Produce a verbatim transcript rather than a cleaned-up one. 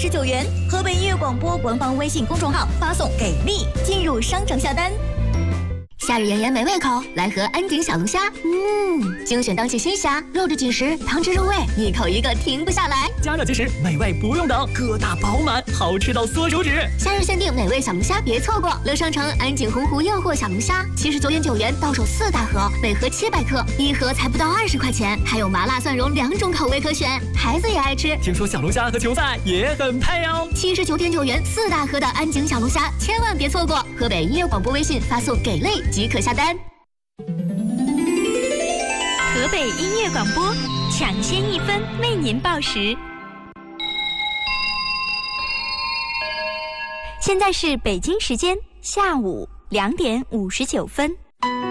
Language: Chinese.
十九元。河北音乐广播官方微信公众号发送“给力”进入商城下单。 夏日炎炎没胃口，来盒安井小龙虾。嗯，精选当季新虾，肉质紧实，汤汁入味，一口一个停不下来。 加热即食，美味不用等，个大饱满，好吃到缩手指。 夏日限定美味小龙虾，别错过！乐商城安井洪湖诱惑小龙虾，七十九点九元到手四大盒，每盒七百克，一盒才不到二十块钱，还有麻辣蒜蓉两种口味可选，孩子也爱吃。 听说小龙虾和球赛也很配哦。 七十九点九元四大盒的安井小龙虾，千万别错过！河北音乐广播微信发送“给力”即可下单。 河北音乐广播抢先一分为您报时。现在是北京时间下午两点五十九分。